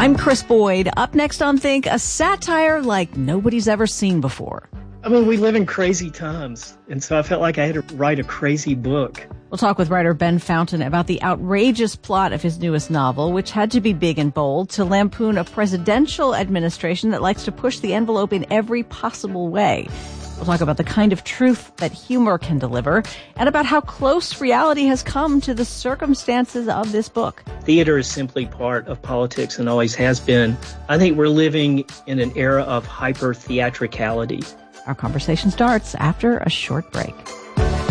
I'm Chris Boyd. Up next on Think, a satire like nobody's ever seen before. I mean, we live in crazy times, and so I felt like I had to write a crazy book. We'll talk with writer Ben Fountain about the outrageous plot of his newest novel, which had to be big and bold to lampoon a presidential administration that likes to push the envelope in every possible way. We'll talk about the kind of truth that humor can deliver and about how close reality has come to the circumstances of this book. Theater is simply part of politics and always has been. I think we're living in an era of hyper-theatricality. Our conversation starts after a short break.